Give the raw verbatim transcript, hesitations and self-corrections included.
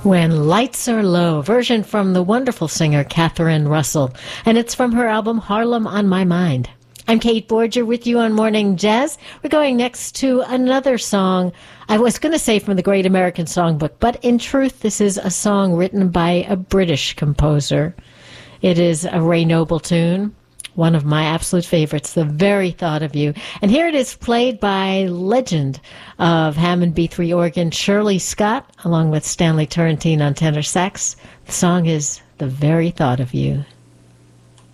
When Lights Are Low, version from the wonderful singer Catherine Russell, and it's from her album Harlem on My Mind. I'm Kate Borger with you on Morning Jazz. We're going next to another song. I was going to say from the Great American Songbook, but in truth, this is a song written by a British composer. It is a Ray Noble tune, one of my absolute favorites, The Very Thought of You. And here it is, played by legend of Hammond B three organ, Shirley Scott, along with Stanley Turrentine on tenor sax. The song is The Very Thought of You.